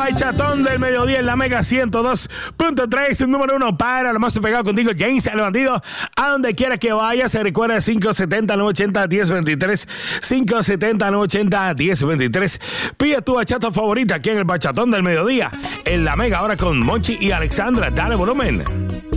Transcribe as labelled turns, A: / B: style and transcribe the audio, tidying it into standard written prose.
A: Bachatón del Mediodía en la Mega 102.3, número 1 para lo más pegado contigo, James el Bandido. A donde quiera que vaya, se recuerda 570-980-1023, 570-980-1023. Pide tu bachata favorita aquí en el Bachatón del Mediodía en la Mega, ahora con Monchi y Alexandra. Dale volumen.